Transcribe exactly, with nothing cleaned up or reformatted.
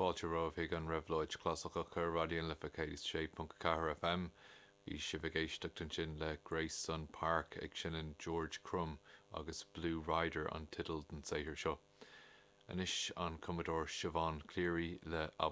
fáilte roimh ag an Revlóid clásacha chur radioon le facéis sé punt ceathair F M. Bhí si bh géisteach an sin le Grayson Park ag sin an George Crumb agus Blue Rider an titl den saothar seo. Anis an Commodore Siobhan Cleary le